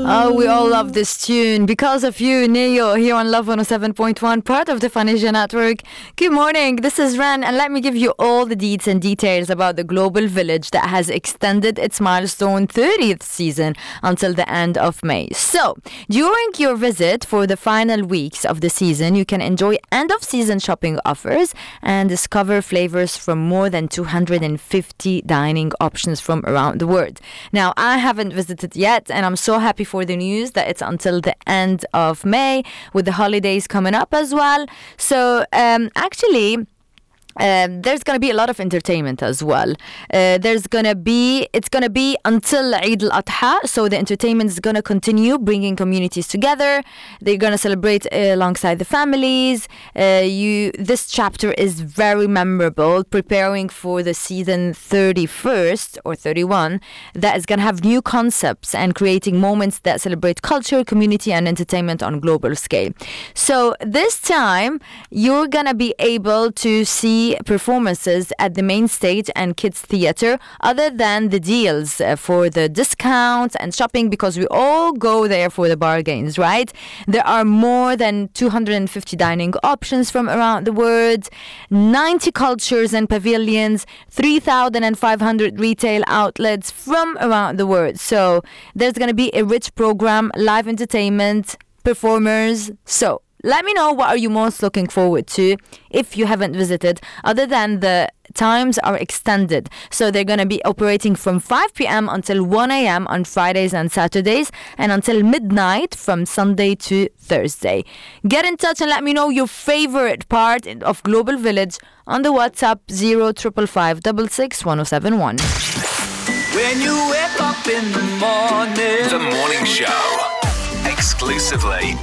Oh, we all love this tune. Because of you, Neo, here on Love 107.1, part of the Fun-Asia Network. Good morning, this is Ren, and let me give you all the deeds and details about the Global Village that has extended its milestone 30th season until the end of May. So, during your visit for the final weeks of the season, you can enjoy end-of-season shopping offers and discover flavors from more than 250 dining options from around the world. Now, I haven't visited yet, and I'm so happy for the news that it's until the end of May, with the holidays coming up as well. So actually, there's going to be a lot of entertainment as well. It's going to be until Eid al-Adha, so the entertainment is going to continue bringing communities together. They're going to celebrate alongside the families. This chapter is very memorable, preparing for the season 31st or 31 that is going to have new concepts and creating moments that celebrate culture, community and entertainment on global scale. So this time you're going to be able to see performances at the main stage and kids theater, other than the deals for the discounts and shopping, because we all go there for the bargains, right? There are more than 250 dining options from around the world, 90 cultures and pavilions, 3,500 retail outlets from around the world. So there's going to be a rich program, live entertainment, performers. So let me know, what are you most looking forward to if you haven't visited, other than the times are extended. So they're going to be operating from 5 p.m. until 1 a.m. on Fridays and Saturdays, and until midnight from Sunday to Thursday. Get in touch and let me know your favorite part of Global Village on the WhatsApp 0555 1071. When you wake up in the morning, The Morning Show. Exclusively